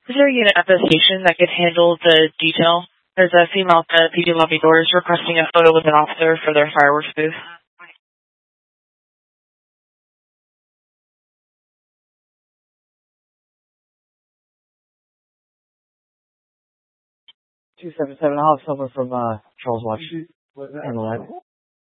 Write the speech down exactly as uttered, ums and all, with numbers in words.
Is there a unit at the station that could handle the detail? There's a female at the P D lobby doors requesting a photo with an officer for their fireworks booth. two seven seven, I'll have someone from uh, Charles Watch handle that.